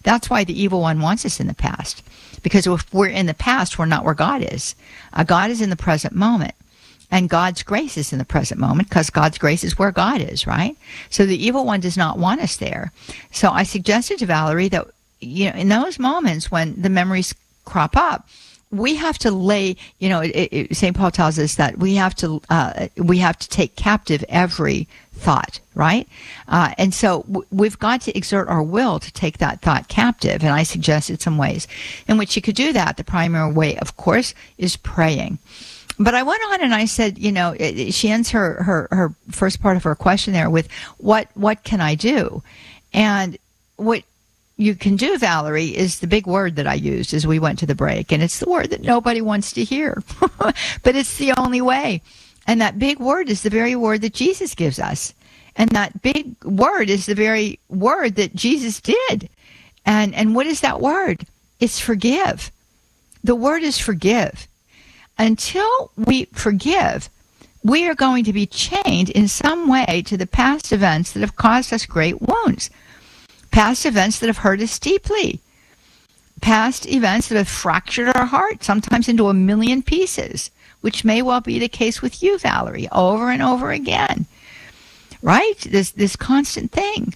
That's why the evil one wants us in the past. Because if we're in the past, we're not where God is. God is in the present moment. And God's grace is in the present moment, because God's grace is where God is, right? So the evil one does not want us there. So I suggested to Valerie that, in those moments when the memories crop up, we have to lay, St. Paul tells us that we have to take captive every thought, right? And so we've got to exert our will to take that thought captive. And I suggested some ways in which you could do that. The primary way, of course, is praying. But I went on and I said, she ends her first part of her question there with, what can I do? And what you can do, Valerie, is the big word that I used as we went to the break. And it's the word that nobody wants to hear, but it's the only way. And that big word is the very word that Jesus gives us. And that big word is the very word that Jesus did. And what is that word? It's forgive. The word is forgive. Until we forgive, we are going to be chained in some way to the past events that have caused us great wounds, past events that have hurt us deeply, past events that have fractured our heart, sometimes into a million pieces, which may well be the case with you, Valerie, over and over again, right? This constant thing.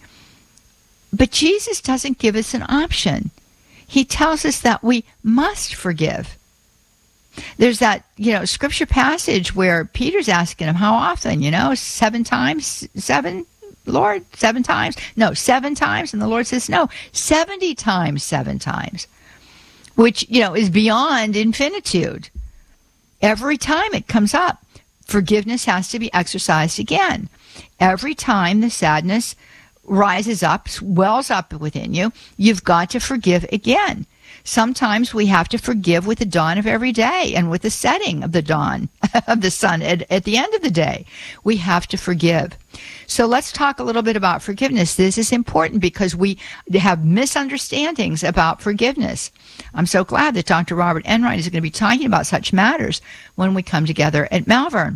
But Jesus doesn't give us an option. He tells us that we must forgive. There's that, scripture passage where Peter's asking him, how often, 7 times, 7, Lord, 7 times? No, 7 times. And the Lord says, no, 70 times, 7 times, which, is beyond infinitude. Every time it comes up, forgiveness has to be exercised again. Every time the sadness rises up, wells up within you, you've got to forgive again. Sometimes we have to forgive with the dawn of every day and with the setting of the dawn of the sun at the end of the day. We have to forgive. So let's talk a little bit about forgiveness. This is important because we have misunderstandings about forgiveness. I'm so glad that Dr. Robert Enright is going to be talking about such matters when we come together at Malvern.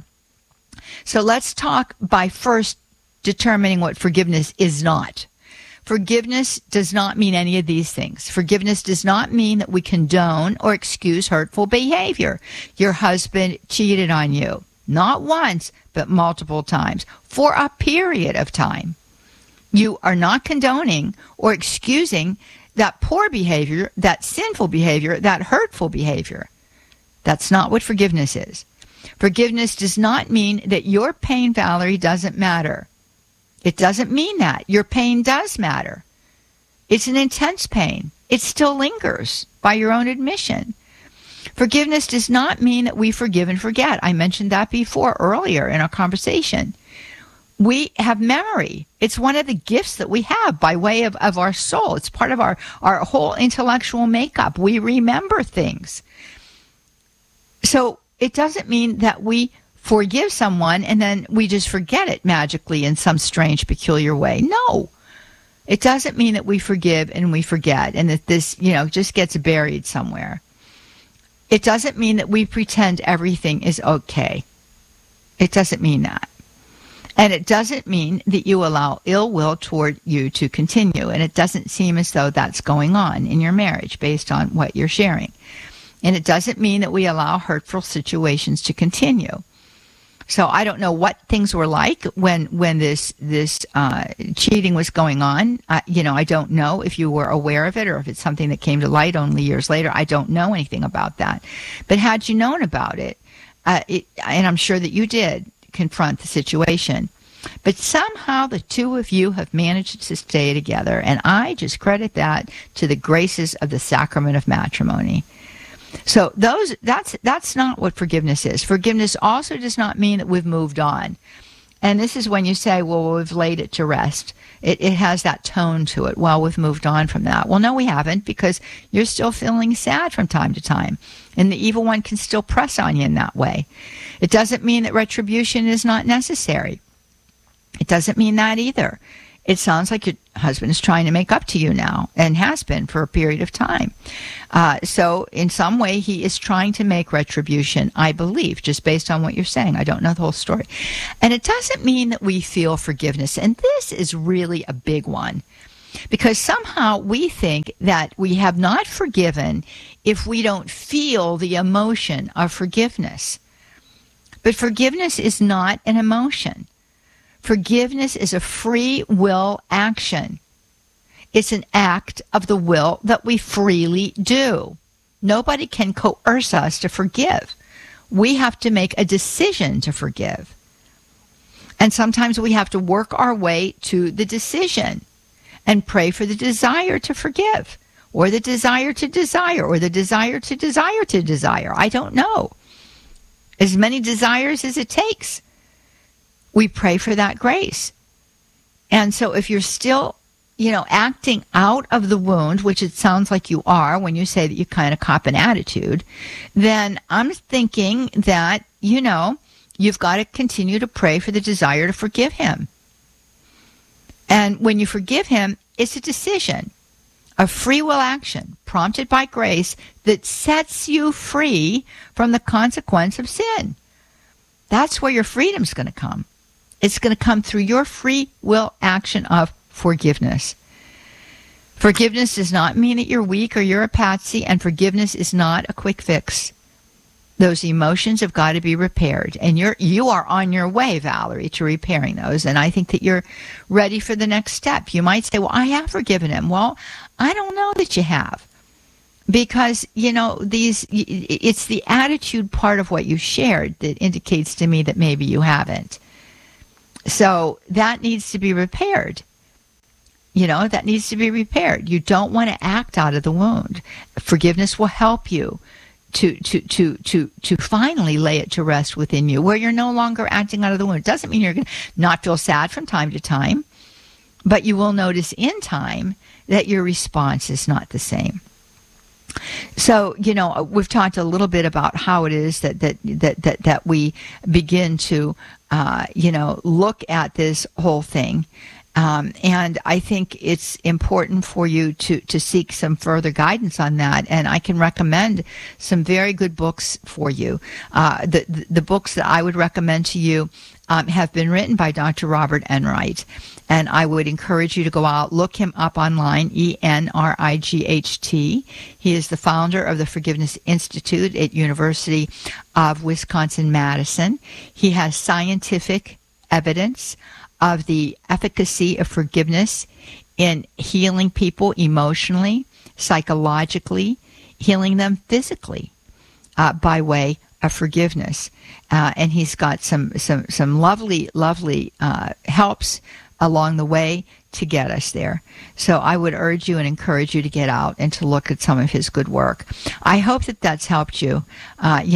So let's talk by first determining what forgiveness is not. Forgiveness does not mean any of these things. Forgiveness does not mean that we condone or excuse hurtful behavior. Your husband cheated on you, not once, but multiple times, for a period of time. You are not condoning or excusing that poor behavior, that sinful behavior, that hurtful behavior. That's not what forgiveness is. Forgiveness does not mean that your pain, Valerie, doesn't matter. It doesn't mean that. Your pain does matter. It's an intense pain. It still lingers by your own admission. Forgiveness does not mean that we forgive and forget. I mentioned that before earlier in our conversation. We have memory. It's one of the gifts that we have by way of our soul. It's part of our whole intellectual makeup. We remember things. So it doesn't mean that we forgive someone and then we just forget it magically in some strange, peculiar way. No, it doesn't mean that we forgive and we forget and that this, just gets buried somewhere. It doesn't mean that we pretend everything is okay. It doesn't mean that. And it doesn't mean that you allow ill will toward you to continue. And it doesn't seem as though that's going on in your marriage based on what you're sharing. And it doesn't mean that we allow hurtful situations to continue. So I don't know what things were like when this cheating was going on. I don't know if you were aware of it or if it's something that came to light only years later. I don't know anything about that. But had you known about it, and I'm sure that you did confront the situation, but somehow the two of you have managed to stay together, and I just credit that to the graces of the sacrament of matrimony. So that's not what forgiveness is. Forgiveness also does not mean that we've moved on. And this is when you say, well, we've laid it to rest. It has that tone to it. Well, we've moved on from that. Well, no, we haven't, because you're still feeling sad from time to time. And the evil one can still press on you in that way. It doesn't mean that retribution is not necessary. It doesn't mean that either. It sounds like your husband is trying to make up to you now and has been for a period of time. So in some way, he is trying to make retribution, I believe, just based on what you're saying. I don't know the whole story. And it doesn't mean that we feel forgiveness. And this is really a big one. Because somehow we think that we have not forgiven if we don't feel the emotion of forgiveness. But forgiveness is not an emotion. Forgiveness is a free will action. It's an act of the will that we freely do. Nobody can coerce us to forgive. We have to make a decision to forgive. And sometimes we have to work our way to the decision and pray for the desire to forgive, or the desire to desire, or the desire to desire to desire. I don't know. As many desires as it takes. We pray for that grace. And so if you're still, acting out of the wound, which it sounds like you are when you say that you kind of cop an attitude, then I'm thinking that, you've got to continue to pray for the desire to forgive him. And when you forgive him, it's a decision, a free will action prompted by grace that sets you free from the consequence of sin. That's where your freedom's going to come. It's going to come through your free will action of forgiveness. Forgiveness does not mean that you're weak or you're a patsy, and forgiveness is not a quick fix. Those emotions have got to be repaired, and you are on your way, Valerie, to repairing those. And I think that you're ready for the next step. You might say, well, I have forgiven him. Well, I don't know that you have, because, it's the attitude part of what you shared that indicates to me that maybe you haven't. So that needs to be repaired. That needs to be repaired. You don't want to act out of the wound. Forgiveness will help you to finally lay it to rest within you, where you're no longer acting out of the wound. It doesn't mean you're going to not feel sad from time to time, but you will notice in time that your response is not the same. So, we've talked a little bit about how it is that we begin to, look at this whole thing. And I think it's important for you to seek some further guidance on that. And I can recommend some very good books for you. The books that I would recommend to you have been written by Dr. Robert Enright. And I would encourage you to go out, look him up online, Enright. He is the founder of the Forgiveness Institute at University of Wisconsin-Madison. He has scientific evidence of the efficacy of forgiveness in healing people emotionally, psychologically, healing them physically by way of forgiveness. And he's got some lovely helps along the way to get us there. So I would urge you and encourage you to get out and to look at some of his good work. I hope that that's helped you. I'm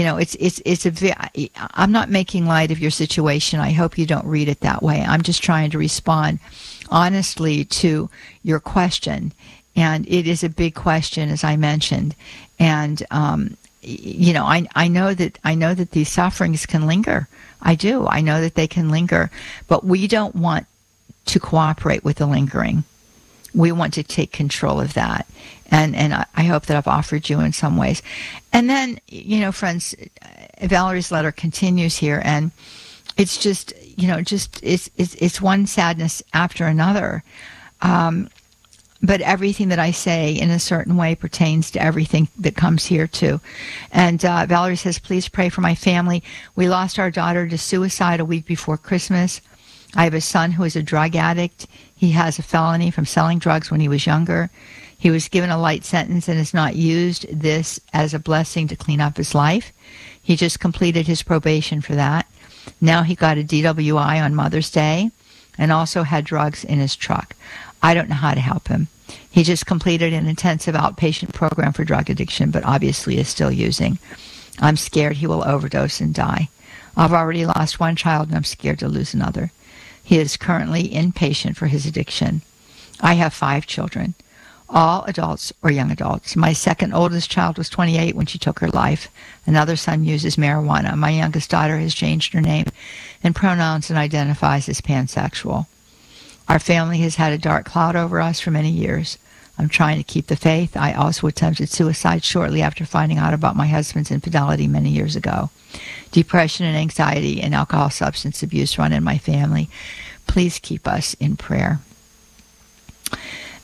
not making light of your situation. I hope you don't read it that way. I'm just trying to respond honestly to your question. And it is a big question, as I mentioned. And, I know that these sufferings can linger. I do. I know that they can linger, but we don't want to cooperate with the lingering. We want to take control of that. And I hope that I've offered you in some ways. And then, friends, Valerie's letter continues here, and it's just, it's one sadness after another. But everything that I say in a certain way pertains to everything that comes here too. And Valerie says, please pray for my family. We lost our daughter to suicide a week before Christmas. I have a son who is a drug addict. He has a felony from selling drugs when he was younger. He was given a light sentence and has not used this as a blessing to clean up his life. He just completed his probation for that. Now he got a DWI on Mother's Day and also had drugs in his truck. I don't know how to help him. He just completed an intensive outpatient program for drug addiction, but obviously is still using. I'm scared he will overdose and die. I've already lost one child and I'm scared to lose another. He is currently inpatient for his addiction. I have 5 children, all adults or young adults. My second oldest child was 28 when she took her life. Another son uses marijuana. My youngest daughter has changed her name and pronouns and identifies as pansexual. Our family has had a dark cloud over us for many years. I'm trying to keep the faith. I also attempted suicide shortly after finding out about my husband's infidelity many years ago. Depression and anxiety and alcohol substance abuse run in my family. Please keep us in prayer.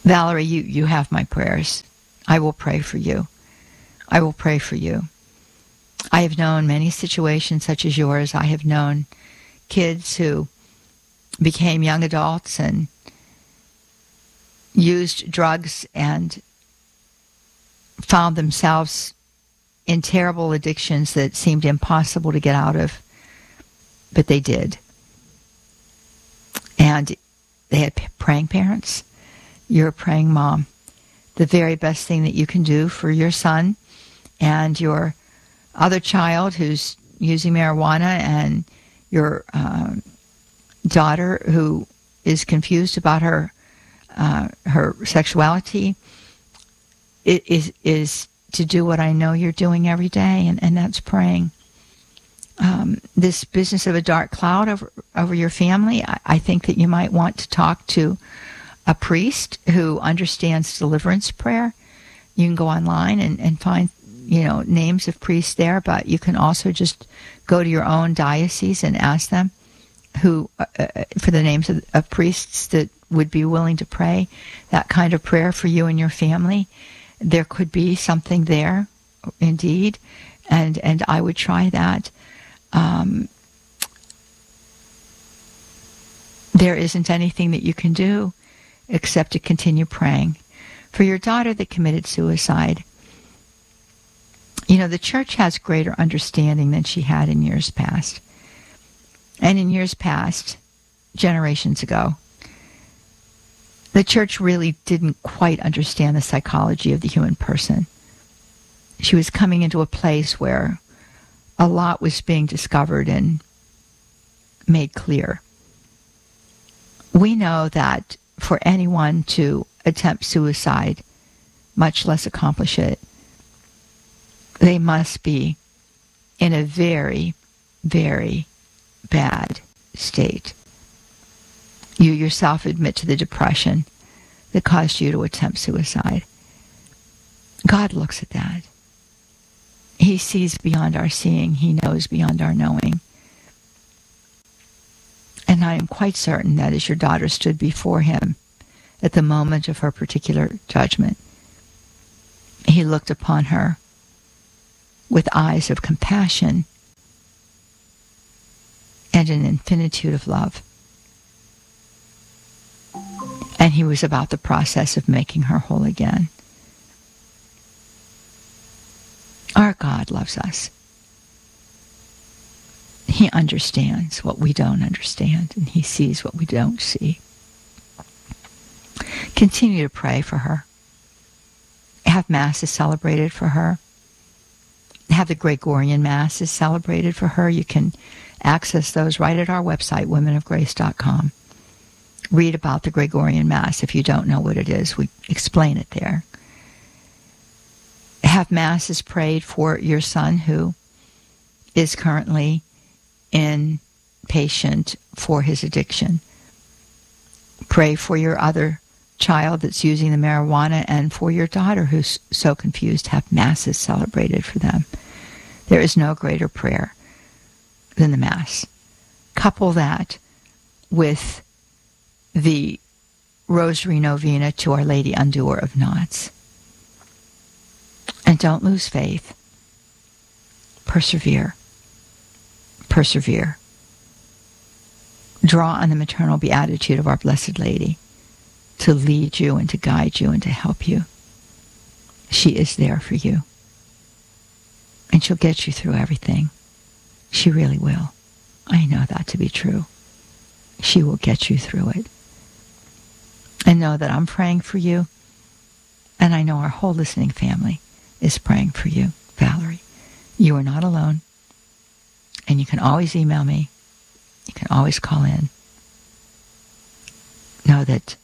Valerie, you have my prayers. I will pray for you. I will pray for you. I have known many situations such as yours. I have known kids who became young adults and used drugs and found themselves in terrible addictions that seemed impossible to get out of, but they did. And they had praying parents. You're a praying mom. The very best thing that you can do for your son and your other child who's using marijuana and your daughter who is confused about her sexuality is to do what I know you're doing every day, and that's praying. This business of a dark cloud over your family, I think that you might want to talk to a priest who understands deliverance prayer. You can go online and find, names of priests there, but you can also just go to your own diocese and ask them who for the names of priests that would be willing to pray that kind of prayer for you and your family. There could be something there, indeed, and I would try that. There isn't anything that you can do except to continue praying. For your daughter that committed suicide, the church has greater understanding than she had in years past. And in years past, generations ago, the church really didn't quite understand the psychology of the human person. She was coming into a place where a lot was being discovered and made clear. We know that for anyone to attempt suicide, much less accomplish it, they must be in a very, very bad state. You yourself admit to the depression that caused you to attempt suicide. God looks at that. He sees beyond our seeing. He knows beyond our knowing. And I am quite certain that as your daughter stood before him at the moment of her particular judgment, he looked upon her with eyes of compassion and an infinitude of love. And he was about the process of making her whole again. Our God loves us. He understands what we don't understand, and he sees what we don't see. Continue to pray for her. Have masses celebrated for her. Have the Gregorian masses celebrated for her. You can access those right at our website, womenofgrace.com. Read about the Gregorian Mass. If you don't know what it is, we explain it there. Have masses prayed for your son who is currently inpatient for his addiction. Pray for your other child that's using the marijuana and for your daughter who's so confused. Have masses celebrated for them. There is no greater prayer than the Mass. Couple that with the Rosary Novena to Our Lady Undoer of Knots. And don't lose faith. Persevere. Persevere. Draw on the maternal beatitude of our Blessed Lady to lead you and to guide you and to help you. She is there for you. And she'll get you through everything. She really will. I know that to be true. She will get you through it. And know that I'm praying for you. And I know our whole listening family is praying for you, Valerie. You are not alone. And you can always email me. You can always call in. Know that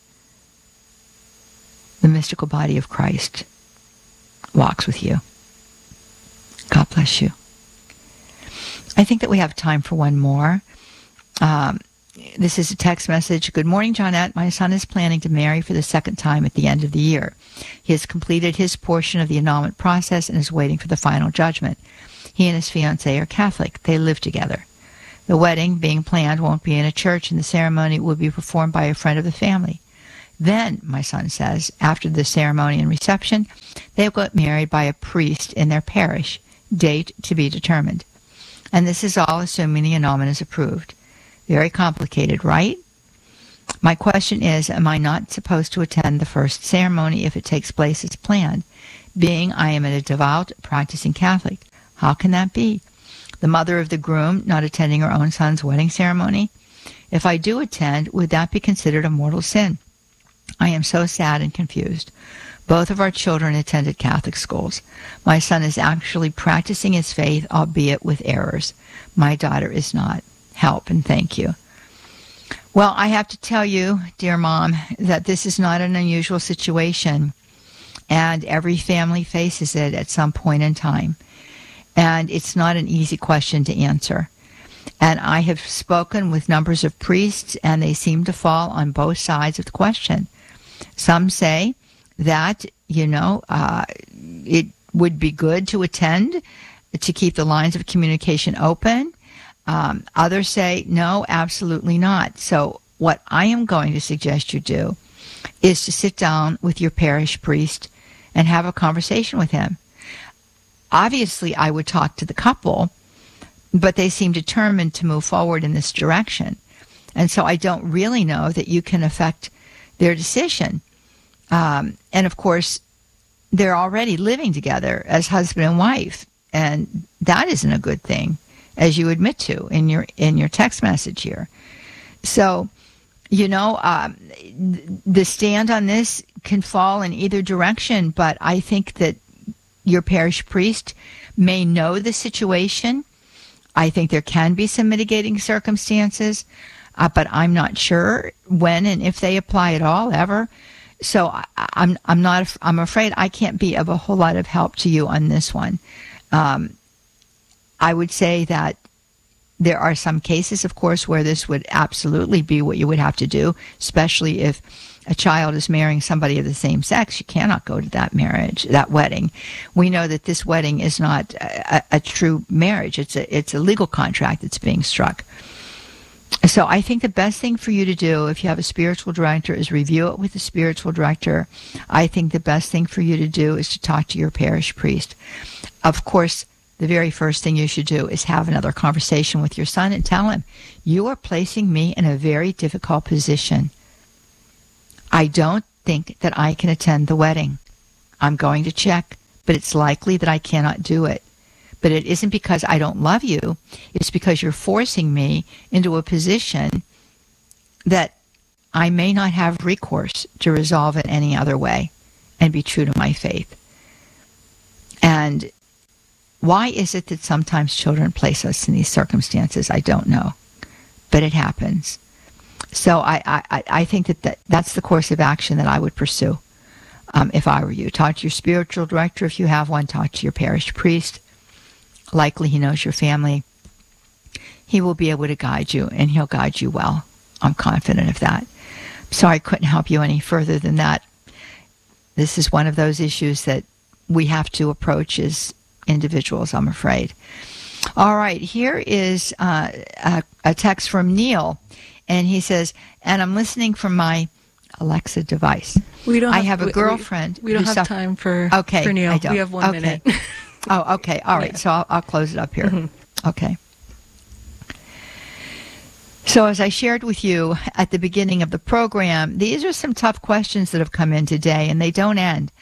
the mystical body of Christ walks with you. God bless you. I think that we have time for one more. This is a text message. Good morning, Johnette. My son is planning to marry for the second time at the end of the year. He has completed his portion of the annulment process and is waiting for the final judgment. He and his fiancée are Catholic. They live together. The wedding being planned won't be in a church, and the ceremony will be performed by a friend of the family. Then, my son says, after the ceremony and reception, they will get married by a priest in their parish, date to be determined. And this is all assuming the annulment is approved. Very complicated, right? My question is, am I not supposed to attend the first ceremony if it takes place as planned, being I am a devout, practicing Catholic? How can that be? The mother of the groom not attending her own son's wedding ceremony? If I do attend, would that be considered a mortal sin? I am so sad and confused. Both of our children attended Catholic schools. My son is actually practicing his faith, albeit with errors. My daughter is not. Help and thank you. Well, I have to tell you, dear Mom, that this is not an unusual situation, and every family faces it at some point in time. And it's not an easy question to answer. And I have spoken with numbers of priests, and they seem to fall on both sides of the question. Some say that, it would be good to attend to keep the lines of communication open. Others say, no, absolutely not. So what I am going to suggest you do is to sit down with your parish priest and have a conversation with him. Obviously, I would talk to the couple, but they seem determined to move forward in this direction. And so I don't really know that you can affect their decision. And of course, they're already living together as husband and wife, and that isn't a good thing, as you admit to in your text message here. So, the stand on this can fall in either direction, but I think that your parish priest may know the situation. I think there can be some mitigating circumstances, but I'm not sure when and if they apply at all, ever. So I'm afraid I can't be of a whole lot of help to you on this one. I would say that there are some cases, of course, where this would absolutely be what you would have to do, especially if a child is marrying somebody of the same sex. You cannot go to that wedding. We know that this wedding is not a true marriage. It's a legal contract that's being struck. So I think the best thing for you to do, if you have a spiritual director, is review it with the spiritual director. I think the best thing for you to do is to talk to your parish priest. Of course, the very first thing you should do is have another conversation with your son and tell him, you are placing me in a very difficult position. I don't think that I can attend the wedding. I'm going to check, but it's likely that I cannot do it. But it isn't because I don't love you. It's because you're forcing me into a position that I may not have recourse to resolve it any other way and be true to my faith. And why is it that sometimes children place us in these circumstances? I don't know, but it happens. So I think that's the course of action that I would pursue if I were you. Talk to your spiritual director if you have one. Talk to your parish priest. Likely he knows your family. He will be able to guide you, and he'll guide you well. I'm confident of that. Sorry I couldn't help you any further than that. This is one of those issues that we have to approach as individuals, I'm afraid. All right, here is a text from Neil, and he says, and I'm listening from my Alexa device. I have a girlfriend. We don't have time for Neil. We have 1 minute. Oh, okay. All right. Yeah. So I'll close it up here. Mm-hmm. Okay. So as I shared with you at the beginning of the program, these are some tough questions that have come in today, and they don't end.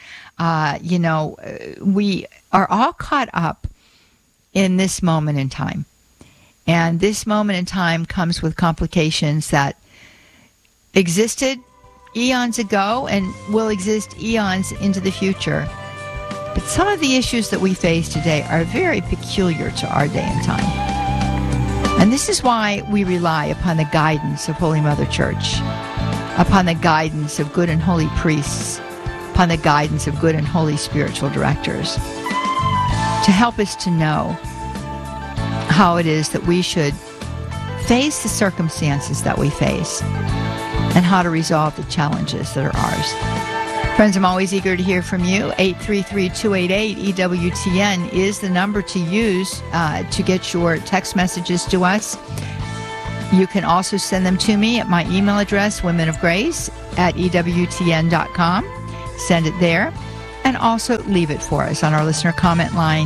We are all caught up in this moment in time. And this moment in time comes with complications that existed eons ago and will exist eons into the future. But some of the issues that we face today are very peculiar to our day and time. And this is why we rely upon the guidance of Holy Mother Church, upon the guidance of good and holy priests, upon the guidance of good and holy spiritual directors, to help us to know how it is that we should face the circumstances that we face and how to resolve the challenges that are ours. Friends, I'm always eager to hear from you. 833-288-EWTN is the number to use to get your text messages to us. You can also send them to me at my email address, womenofgrace@ewtn.com. Send it there. And also leave it for us on our listener comment line,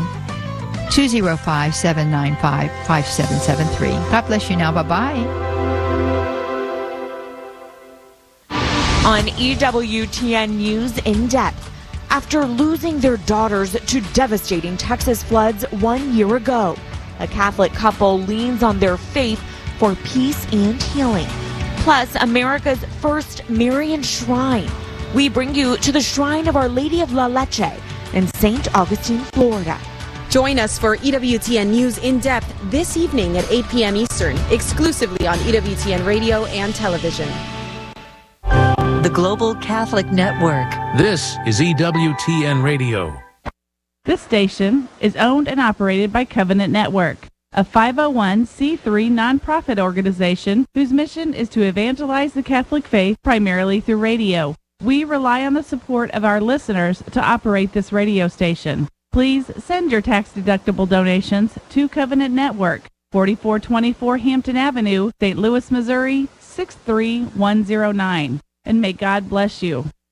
205-795-5773. God bless you now. Bye-bye. On EWTN News In Depth, after losing their daughters to devastating Texas floods 1 year ago, a Catholic couple leans on their faith for peace and healing. Plus, America's first Marian shrine. We bring you to the Shrine of Our Lady of La Leche in St. Augustine, Florida. Join us for EWTN News In Depth this evening at 8 p.m. Eastern, exclusively on EWTN Radio and Television. The Global Catholic Network. This is EWTN Radio. This station is owned and operated by Covenant Network, a 501c3 nonprofit organization whose mission is to evangelize the Catholic faith primarily through radio. We rely on the support of our listeners to operate this radio station. Please send your tax-deductible donations to Covenant Network, 4424 Hampton Avenue, St. Louis, Missouri, 63109. And may God bless you.